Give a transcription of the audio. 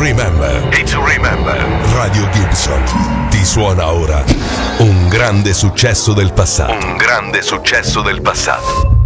remember. It's remember. Radio Gibson ti suona ora un grande successo del passato. Un grande successo del passato.